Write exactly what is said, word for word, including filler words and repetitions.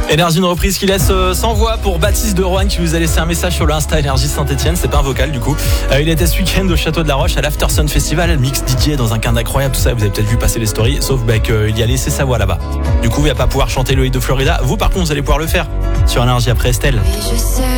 Énergie, une reprise qui laisse euh, sans voix pour Baptiste de Roanne qui vous a laissé un message sur le Insta Énergie Saint-Etienne. C'est pas un vocal du coup. Euh, il était ce week-end au Château de la Roche à l'Aftersun Festival, mix D J dans un cadre incroyable, tout ça. Vous avez peut-être vu passer les stories, sauf bah, qu'il y a laissé sa voix là-bas. Du coup, il va pas pouvoir chanter le hit de Florida. Vous, par contre, vous allez pouvoir le faire sur Énergie après Estelle. Et je sais